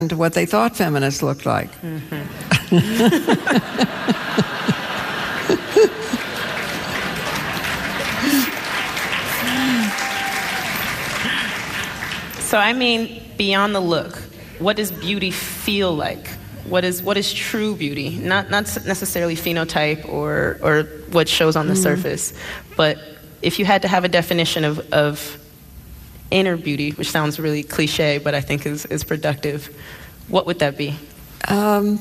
to what they thought feminists looked like. So I mean, beyond the look, what does beauty feel like? What is true beauty? Not necessarily phenotype or what shows on the surface, but if you had to have a definition of inner beauty, which sounds really cliche, but I think is productive, what would that be? I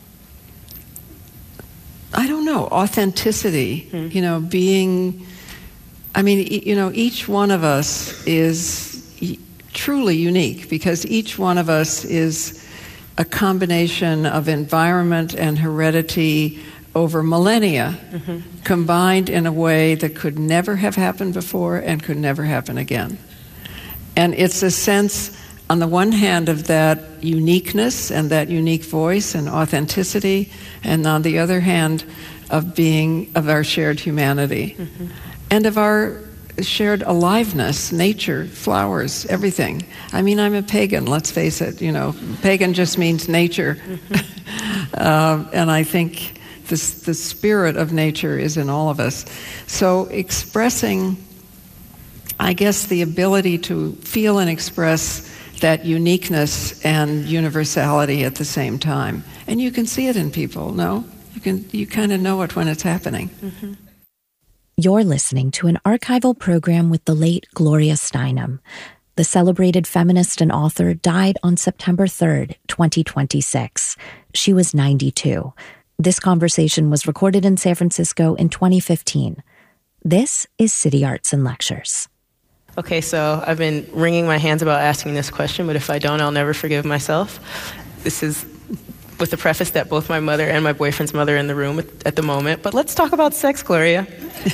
don't know. Authenticity, being, each one of us is truly unique because each one of us is a combination of environment and heredity over millennia, combined in a way that could never have happened before and could never happen again. And it's a sense, on the one hand, of that uniqueness and that unique voice and authenticity, and on the other hand, of our shared humanity, and of our shared aliveness, nature, flowers, everything. I mean, I'm a pagan, let's face it, pagan just means nature. And I think the spirit of nature is in all of us. So expressing, I guess, the ability to feel and express that uniqueness and universality at the same time. And you can see it in people, no? You kind of know it when it's happening. You're listening to an archival program with the late Gloria Steinem. The celebrated feminist and author died on September 3rd, 2026. She was 92. This conversation was recorded in San Francisco in 2015. This is City Arts and Lectures. Okay, so I've been wringing my hands about asking this question, but if I don't, I'll never forgive myself. This is with the preface that both my mother and my boyfriend's mother are in the room at the moment. But let's talk about sex, Gloria.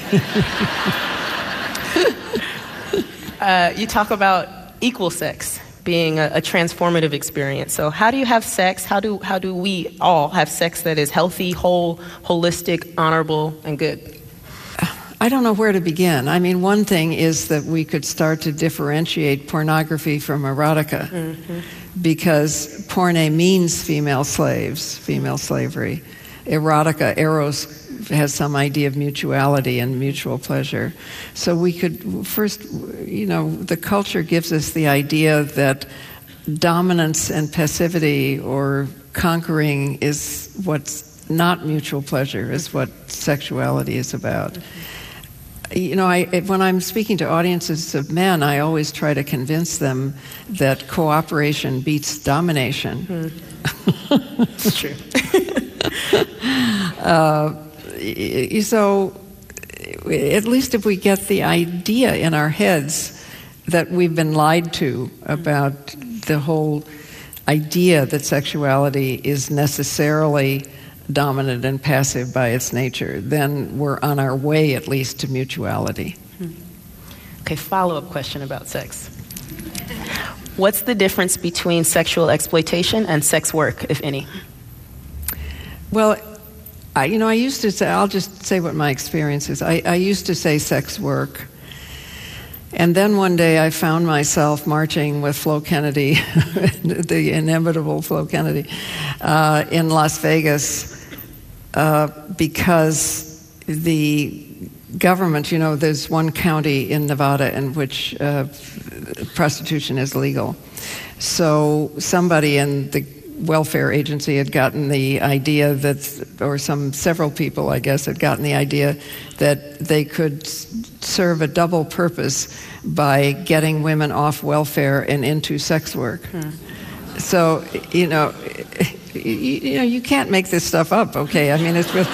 You talk about equal sex being a transformative experience. So how do you have sex? How do we all have sex that is healthy, whole, holistic, honorable, and good? I don't know where to begin. I mean, one thing is that we could start to differentiate pornography from erotica, because porne means female slaves, female slavery. Erotica, eros, has some idea of mutuality and mutual pleasure. So we could first, the culture gives us the idea that dominance and passivity or conquering is what's not mutual pleasure, is what sexuality is about. When I'm speaking to audiences of men, I always try to convince them that cooperation beats domination. It's true. So, at least if we get the idea in our heads that we've been lied to about the whole idea that sexuality is necessarily dominant and passive by its nature, then we're on our way at least to mutuality. Okay, follow-up question about sex. What's the difference between sexual exploitation and sex work, if any? Well, I used to say, I'll just say what my experience is. I used to say sex work. And then one day I found myself marching with Flo Kennedy, the inimitable Flo Kennedy, in Las Vegas because the government, there's one county in Nevada in which prostitution is legal. So somebody in the welfare agency had gotten the idea several people, I guess, had gotten the idea that they could serve a double purpose by getting women off welfare and into sex work. So, you can't make this stuff up, okay? I mean, it's really...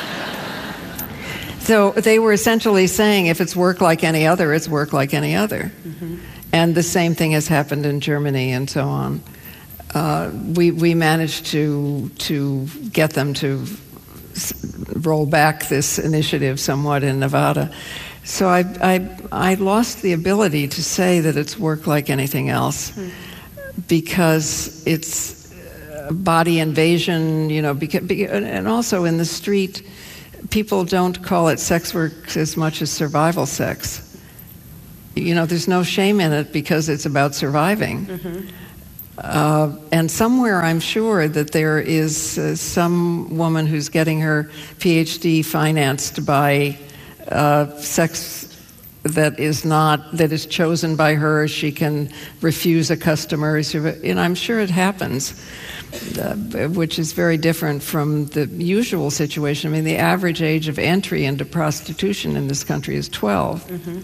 So they were essentially saying if it's work like any other, it's work like any other. And the same thing has happened in Germany and so on. We managed to get them to roll back this initiative somewhat in Nevada. So I lost the ability to say that it's work like anything else because it's body invasion, and also in the street, people don't call it sex work as much as survival sex. There's no shame in it because it's about surviving. And somewhere I'm sure that there is some woman who's getting her PhD financed by sex that is chosen by her. She can refuse a customer, and I'm sure it happens, which is very different from the usual situation. I mean, the average age of entry into prostitution in this country is 12. Mm-hmm.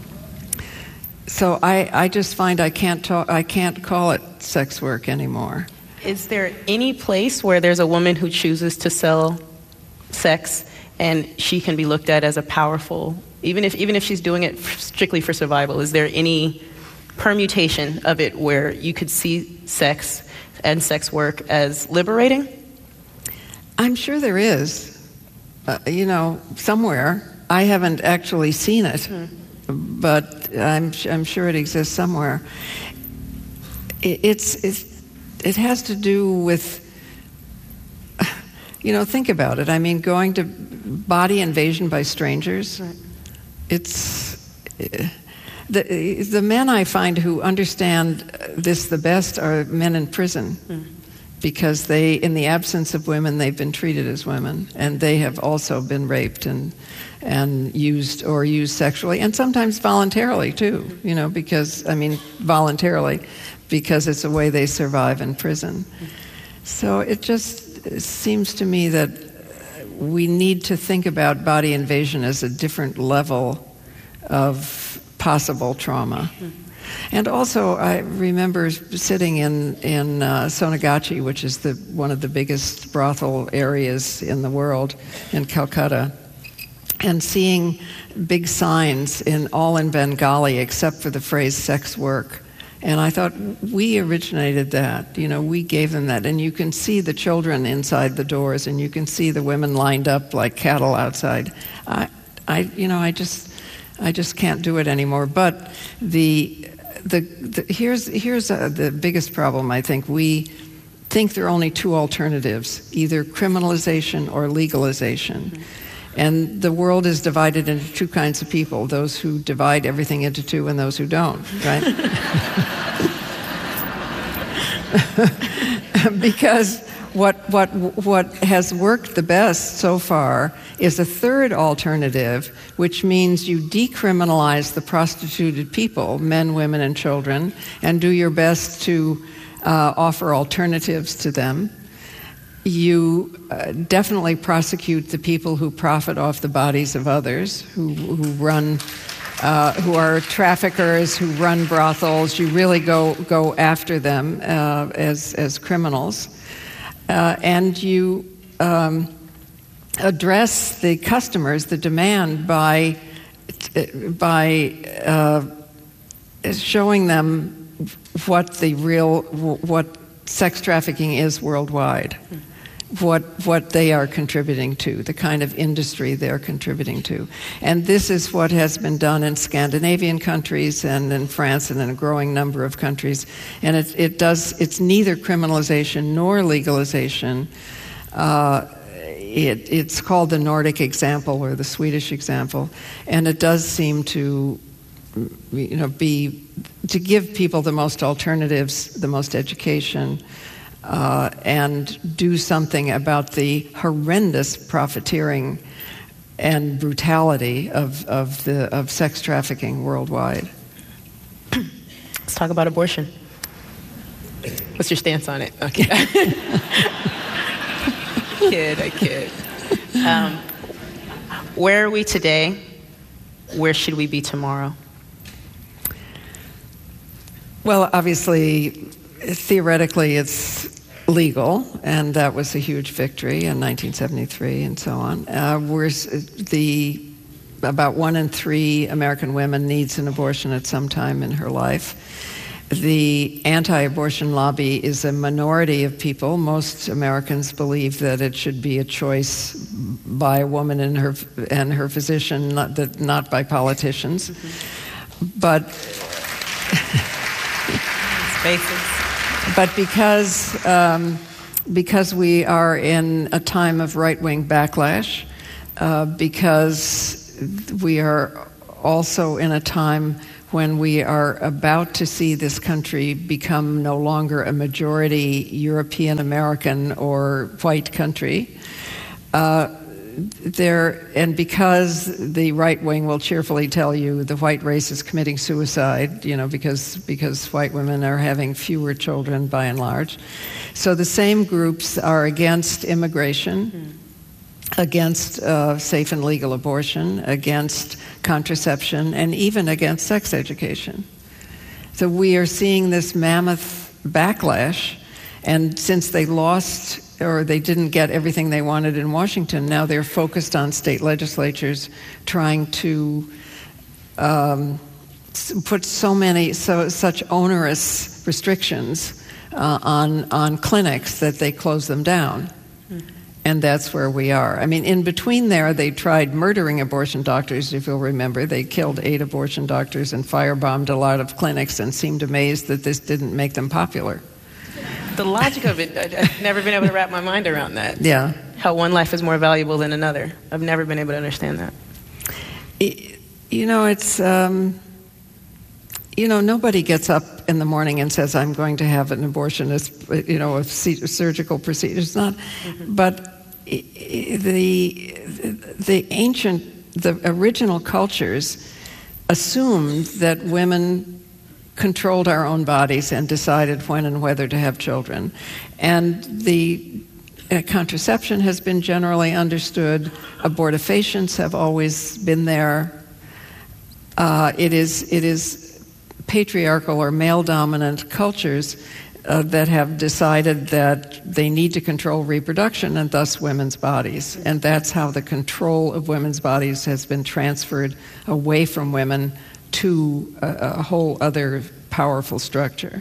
So I just find I can't call it sex work anymore. Is there any place where there's a woman who chooses to sell sex and she can be looked at as a powerful, even if she's doing it strictly for survival? Is there any permutation of it where you could see sex and sex work as liberating? I'm sure there is. Somewhere. I haven't actually seen it. But I'm sure it exists somewhere. It has to do with, think about it. I mean, going to body invasion by strangers. Right. It's the men I find who understand this the best are men in prison. Because in the absence of women, they've been treated as women, and they have also been raped and used sexually, and sometimes voluntarily too. Voluntarily, because it's a way they survive in prison. So it just seems to me that we need to think about body invasion as a different level of possible trauma. And also, I remember sitting in Sonagachi, which is one of the biggest brothel areas in the world, in Calcutta, and seeing big signs all in Bengali except for the phrase sex work. And I thought, we originated that. We gave them that. And you can see the children inside the doors, and you can see the women lined up like cattle outside. I just can't do it anymore. But here's the biggest problem, I think. We think there are only two alternatives, either criminalization or legalization. Mm-hmm. And the world is divided into two kinds of people, those who divide everything into two and those who don't, right? Because what has worked the best so far is a third alternative, which means you decriminalize the prostituted people, men, women, and children, and do your best to offer alternatives to them. You definitely prosecute the people who profit off the bodies of others, who are traffickers, who run brothels. You really go after them as criminals. And you address the customers, the demand, by showing them what sex trafficking is worldwide, what they are contributing to, the kind of industry they're contributing to. And this is what has been done in Scandinavian countries and in France and in a growing number of countries. And it's neither criminalization nor legalization. It's called the Nordic example or the Swedish example, and it does seem to to give people the most alternatives, the most education, and do something about the horrendous profiteering and brutality of sex trafficking worldwide. Let's talk about abortion. What's your stance on it? Okay. I kid. Where are we today? Where should we be tomorrow? Well, obviously, theoretically, it's legal, and that was a huge victory in 1973 and so on. About 1 in 3 American women needs an abortion at some time in her life. The anti-abortion lobby is a minority of people. Most Americans believe that it should be a choice by a woman and her physician, not by politicians. Mm-hmm. But because we are in a time of right-wing backlash, because we are also in a time when we are about to see this country become no longer a majority European American or white country, and because the right wing will cheerfully tell you the white race is committing suicide, because white women are having fewer children by and large. So the same groups are against immigration, against safe and legal abortion, against contraception, and even against sex education. So we are seeing this mammoth backlash, and since they lost or they didn't get everything they wanted in Washington, now they're focused on state legislatures trying to put such onerous restrictions on clinics that they close them down. And that's where we are. I mean, in between there, they tried murdering abortion doctors, if you'll remember. They killed 8 abortion doctors and firebombed a lot of clinics and seemed amazed that this didn't make them popular. The logic of it, I've never been able to wrap my mind around that. Yeah. How one life is more valuable than another. I've never been able to understand that. It's, nobody gets up in the morning and says, I'm going to have an abortion, a surgical procedure. It's not. But the original cultures assumed that women controlled our own bodies and decided when and whether to have children. And the contraception has been generally understood. Abortifacients have always been there. It is patriarchal or male-dominant cultures that have decided that they need to control reproduction and thus women's bodies. And that's how the control of women's bodies has been transferred away from women to a whole other powerful structure.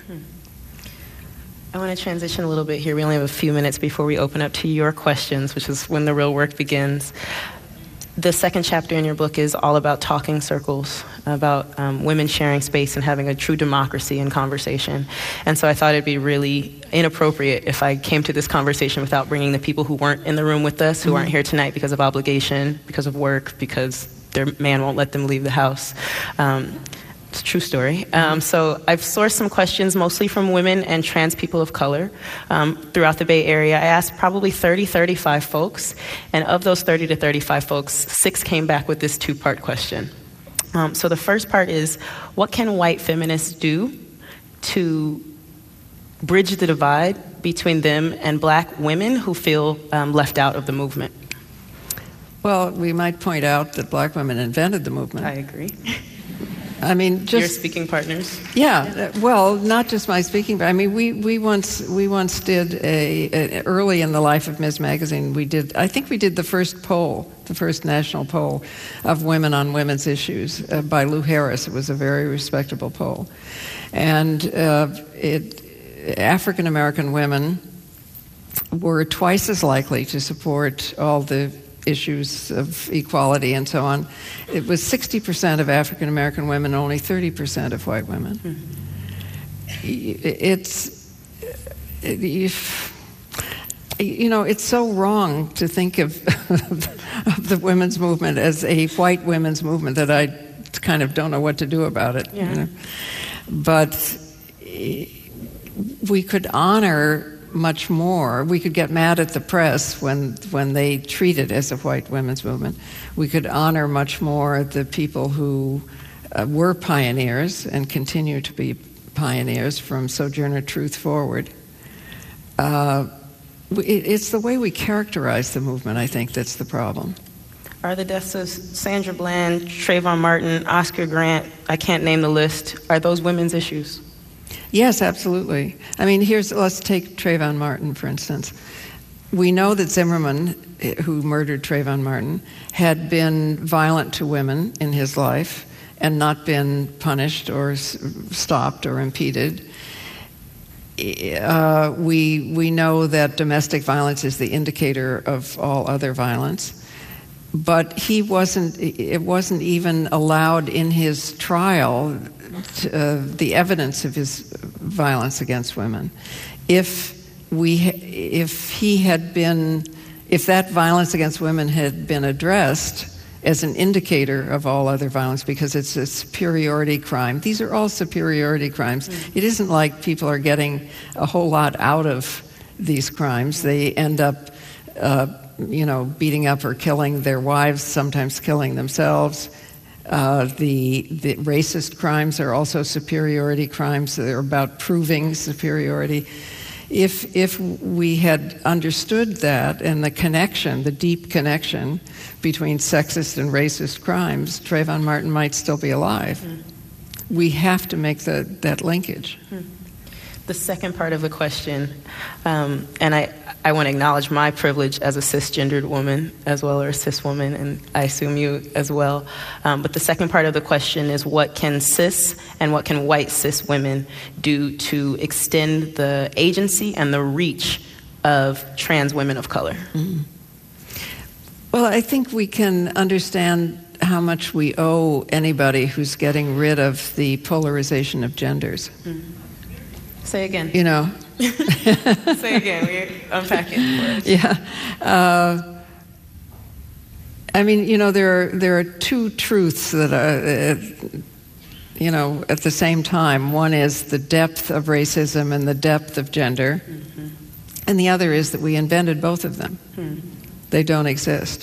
I want to transition a little bit here. We only have a few minutes before we open up to your questions, which is when the real work begins. The second chapter in your book is all about talking circles, about women sharing space and having a true democracy in conversation. And so I thought it'd be really inappropriate if I came to this conversation without bringing the people who weren't in the room with us, who aren't here tonight because of obligation, because of work, because their man won't let them leave the house. It's a true story. So I've sourced some questions mostly from women and trans people of color throughout the Bay Area. I asked probably 35 folks, and of those 30 to 35 folks, 6 came back with this 2-part question. So the first part is, what can white feminists do to bridge the divide between them and black women who feel left out of the movement? Well, we might point out that black women invented the movement. I agree. I mean, just your speaking partners. Yeah, well, not just my speaking, but I mean, we once did early in the life of Ms. Magazine. I think we did the first national poll of women on women's issues by Lou Harris. It was a very respectable poll, and African American women were twice as likely to support all the issues of equality and so on. It was 60% of African American women, only 30% of white women. It's so wrong to think of the women's movement as a white women's movement that I kind of don't know what to do about it. Yeah. But we could honor much more. We could get mad at the press when they treat it as a white women's movement. We could honor much more the people who were pioneers and continue to be pioneers from Sojourner Truth forward. It's the way we characterize the movement, I think, that's the problem. Are the deaths of Sandra Bland, Trayvon Martin, Oscar Grant, I can't name the list, are those women's issues? Yes, absolutely. I mean, let's take Trayvon Martin, for instance. We know that Zimmerman, who murdered Trayvon Martin, had been violent to women in his life and not been punished or stopped or impeded. We know that domestic violence is the indicator of all other violence. But it wasn't even allowed in his trial, the evidence of his violence against women. If that violence against women had been addressed as an indicator of all other violence because it's a superiority crime. These are all superiority crimes. It isn't like people are getting a whole lot out of these crimes. They end up, beating up or killing their wives, sometimes killing themselves. The racist crimes are also superiority crimes. They're about proving superiority. If we had understood that and the deep connection between sexist and racist crimes, Trayvon Martin might still be alive. We have to make that linkage. The second part of the question, and I want to acknowledge my privilege as a cisgendered woman as well, or a cis woman, and I assume you as well. But the second part of the question is, what can cis and what can white cis women do to extend the agency and the reach of trans women of color? Well, I think we can understand how much we owe anybody who's getting rid of the polarization of genders. Say again. Say again. We unpack it for us. Yeah. There are two truths that are, at the same time. One is the depth of racism and the depth of gender. And the other is that we invented both of them. They don't exist.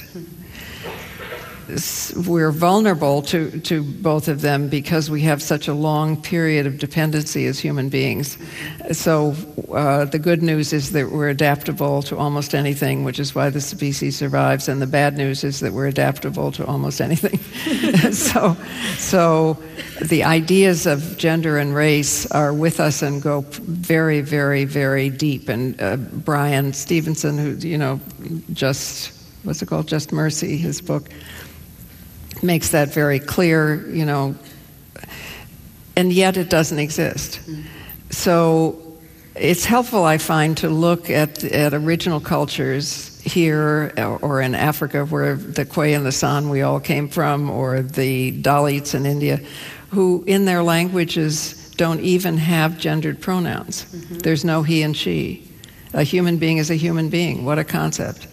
We're vulnerable to both of them because we have such a long period of dependency as human beings. So the good news is that we're adaptable to almost anything, which is why the species survives, and the bad news is that we're adaptable to almost anything. So the ideas of gender and race are with us and go very, very, very deep. And Brian Stevenson, who, Just Mercy, his book, makes that very clear, and yet it doesn't exist. So it's helpful, I find, to look at original cultures here or in Africa, where the Kwe and the San we all came from, or the Dalits in India, who in their languages don't even have gendered pronouns. There's no he and she. A human being is a human being. What a concept.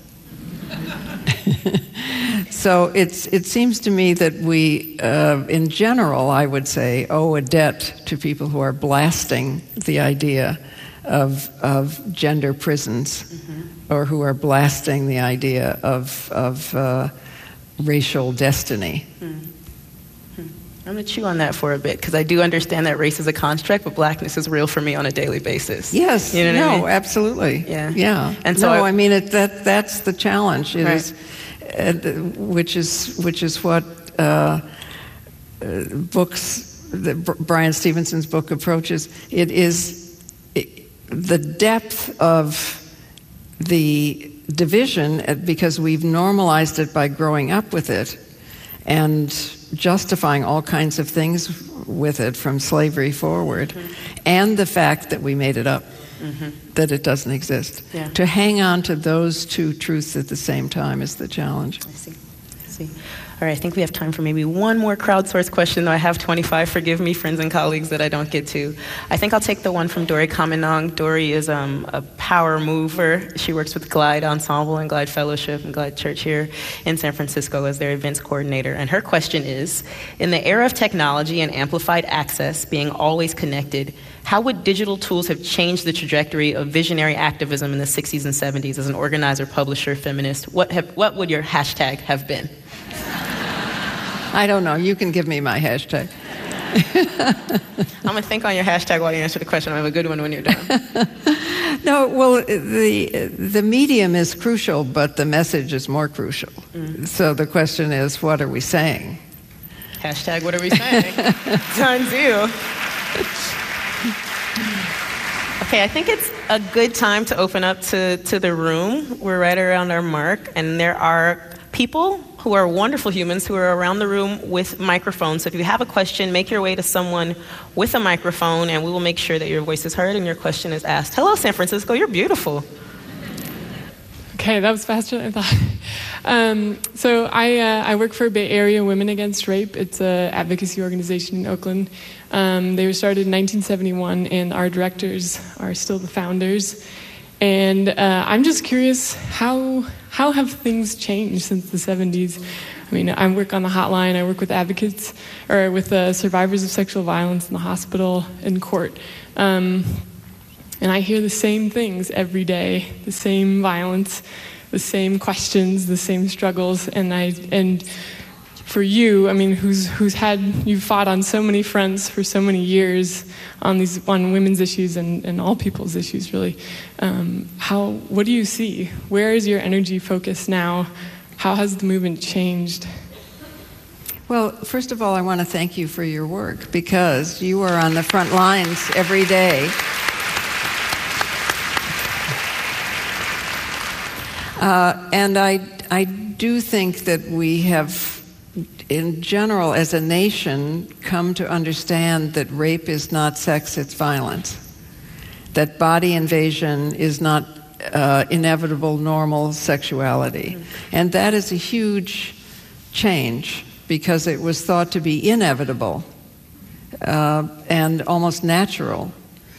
So it seems to me that we, in general, I would say, owe a debt to people who are blasting the idea of gender prisons, or who are blasting the idea of racial destiny. I'm going to chew on that for a bit, because I do understand that race is a construct, but blackness is real for me on a daily basis. Yes, you know what I mean? Absolutely. Yeah. And so that's the challenge. It is, which is what Brian Stevenson's book approaches. It is the depth of the division, because we've normalized it by growing up with it and justifying all kinds of things with it from slavery forward, and the fact that we made it up, that it doesn't exist. Yeah. To hang on to those two truths at the same time is the challenge. I see. All right, I think we have time for maybe one more crowdsourced question, though I have 25. Forgive me, friends and colleagues, that I don't get to. I think I'll take the one from Dori Kamenong. Dori is a power mover. She works with Glide Ensemble and Glide Fellowship and Glide Church here in San Francisco as their events coordinator. And her question is, in the era of technology and amplified access being always connected, how would digital tools have changed the trajectory of visionary activism in the 60s and 70s as an organizer, publisher, feminist? What would your hashtag have been? I don't know. You can give me my hashtag. I'm going to think on your hashtag while you answer the question. I have a good one when you're done. No, well, the medium is crucial, but the message is more crucial. So the question is, what are we saying? Hashtag, what are we saying? Times you. Okay, I think it's a good time to open up to the room. We're right around our mark, and there are people who are wonderful humans who are around the room with microphones. So if you have a question, make your way to someone with a microphone, and we will make sure that your voice is heard and your question is asked. Hello, San Francisco. You're beautiful. Okay, that was faster than I thought. So I work for Bay Area Women Against Rape. It's an advocacy organization in Oakland. They were started in 1971, and our directors are still the founders. And I'm just curious, how how have things changed since the 70s? I mean, I work on the hotline, I work with advocates, or with survivors of sexual violence in the hospital, in court. And I hear the same things every day, the same violence, the same questions, the same struggles. And for you, I mean, you've fought on so many fronts for so many years on women's issues and all people's issues, really. What do you see? Where is your energy focused now? How has the movement changed? Well, first of all, I want to thank you for your work, because you are on the front lines every day. And I do think that we have, in general, as a nation, come to understand that rape is not sex, it's violence. That body invasion is not inevitable, normal sexuality. And that is a huge change, because it was thought to be inevitable and almost natural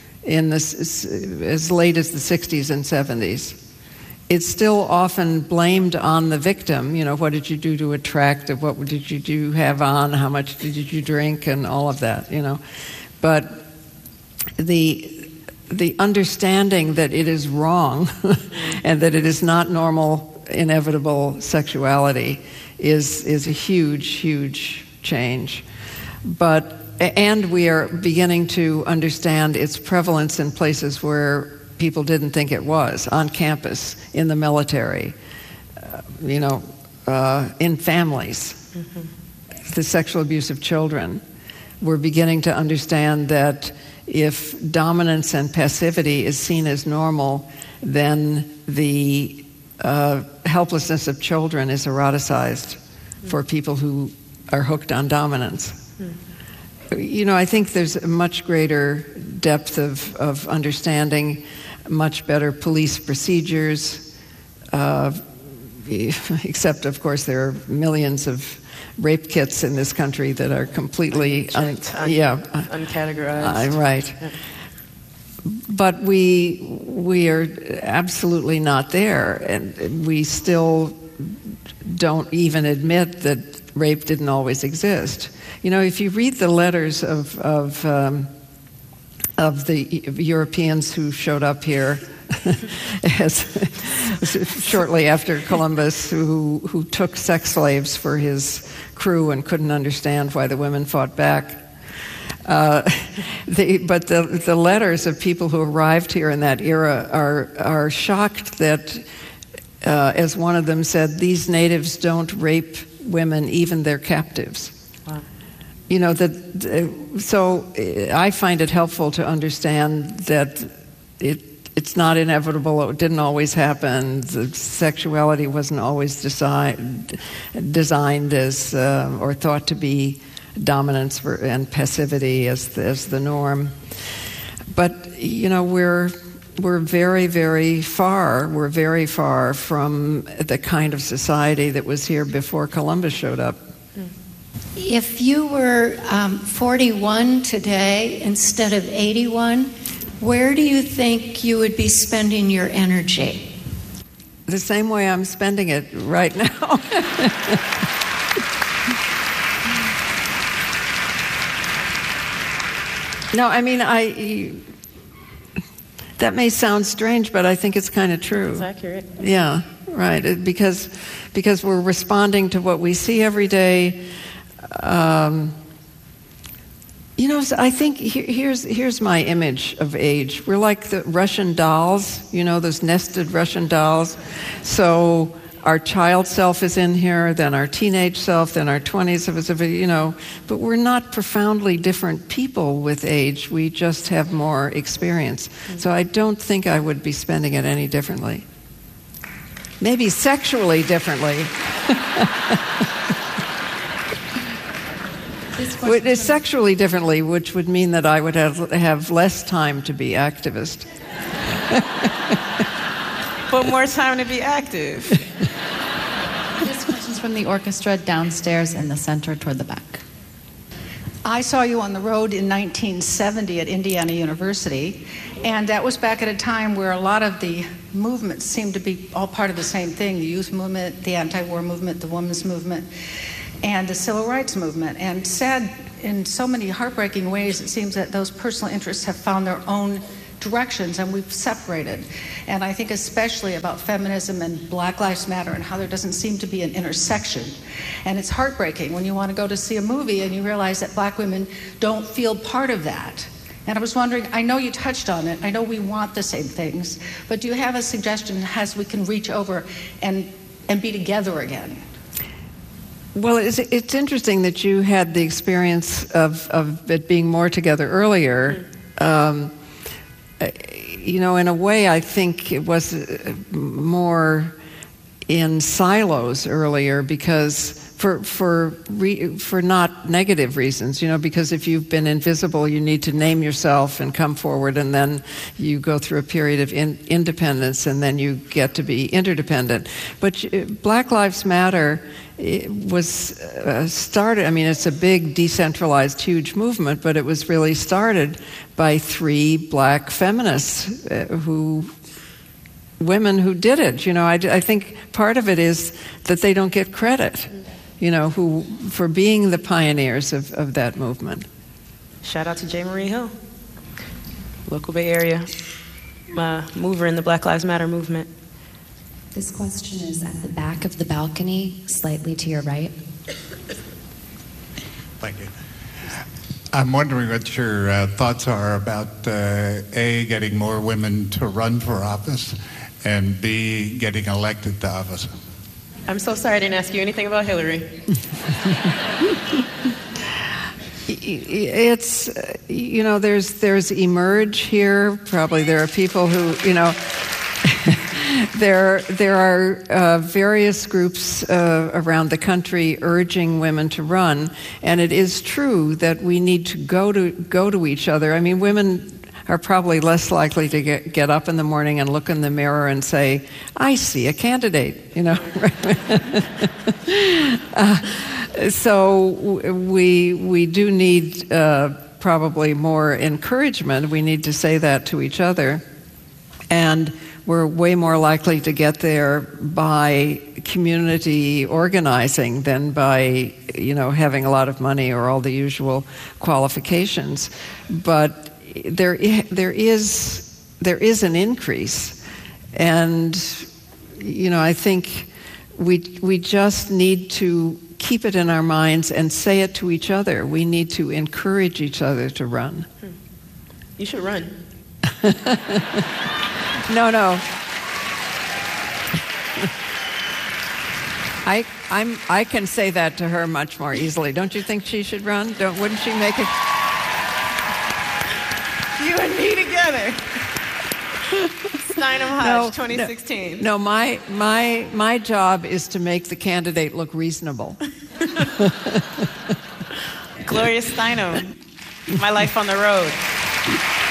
as late as the 60s and 70s. It's still often blamed on the victim. You know, what did you do to attract? What did you have on? How much did you drink? And all of that, you know. But the understanding that it is wrong and that it is not normal, inevitable sexuality is a huge, huge change. And we are beginning to understand its prevalence in places where people didn't think it was, on campus, in the military, in families, the sexual abuse of children. We're beginning to understand that if dominance and passivity is seen as normal, then the helplessness of children is eroticized for people who are hooked on dominance. You know, I think there's a much greater depth of understanding, much better police procedures, except, of course, there are millions of rape kits in this country that are completely uncategorized. Right. Yeah. But we are absolutely not there, and we still don't even admit that rape didn't always exist. You know, if you read the letters of the Europeans who showed up here shortly after Columbus, who took sex slaves for his crew and couldn't understand why the women fought back. But the letters of people who arrived here in that era are shocked that, as one of them said, these natives don't rape women, even their captives. Wow. You know, so I find it helpful to understand that it's not inevitable. It didn't always happen. The sexuality wasn't always designed as or thought to be dominance and passivity as the norm. But you know, we're very, very far. We're very far from the kind of society that was here before Columbus showed up. If you were 41 today instead of 81, where do you think you would be spending your energy? The same way I'm spending it right now. No, I mean, that may sound strange, but I think it's kind of true. It's accurate. Yeah, right. Because we're responding to what we see every day. You know, I think here's my image of age. We're like the Russian dolls, you know, those nested Russian dolls. So our child self is in here, then our teenage self, then our 20s, you know. But we're not profoundly different people with age. We just have more experience. So I don't think I would be spending it any differently. Maybe sexually differently. Sexually differently, which would mean that I would have less time to be activist. But more time to be active. This question's from the orchestra downstairs in the center toward the back. I saw you on the road in 1970 at Indiana University, and that was back at a time where a lot of the movements seemed to be all part of the same thing: the youth movement, the anti-war movement, the women's movement, and the civil rights movement. And sad, in so many heartbreaking ways, it seems that those personal interests have found their own directions and we've separated. And I think especially about feminism and Black Lives Matter and how there doesn't seem to be an intersection. And it's heartbreaking when you want to go to see a movie and you realize that Black women don't feel part of that. And I was wondering, I know you touched on it, I know we want the same things, but do you have a suggestion as we can reach over and be together again? Well, it's interesting that you had the experience of it being more together earlier. You know, in a way, I think it was more in silos earlier because for not negative reasons, you know, because if you've been invisible, you need to name yourself and come forward, and then you go through a period of independence, and then you get to be interdependent. But Black Lives Matter was started, I mean, it's a big, decentralized, huge movement, but it was really started by 3 Black feminists women who did it. You know, I think part of it is that they don't get credit, you know, for being the pioneers of that movement. Shout out to J. Marie Hill, local Bay Area mover in the Black Lives Matter movement. This question is at the back of the balcony, slightly to your right. Thank you. I'm wondering what your thoughts are about A, getting more women to run for office, and B, getting elected to office. I'm so sorry I didn't ask you anything about Hillary. It's, you know, there's Emerge here. Probably there are people who, you know, there are various groups around the country urging women to run, and it is true that we need to go to each other. I mean, women are probably less likely to get up in the morning and look in the mirror and say, "I see a candidate," you know. So we do need probably more encouragement. We need to say that to each other, and we're way more likely to get there by community organizing than by, you know, having a lot of money or all the usual qualifications. But there is an increase, and, you know, I think we just need to keep it in our minds and say it to each other. We need to encourage each other to run. You should run. No. I can say that to her much more easily. Don't you think she should run? Wouldn't she make it? You and me together. Steinem Hodge, 2016. No, my job is to make the candidate look reasonable. Gloria Steinem, My Life on the Road.